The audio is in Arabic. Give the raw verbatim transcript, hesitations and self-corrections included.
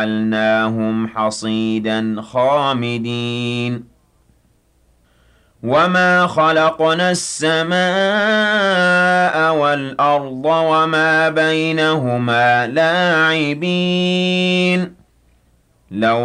فجعلناهم حصيدا خامدين وما خلقنا السماء والأرض وما بينهما لاعبين لو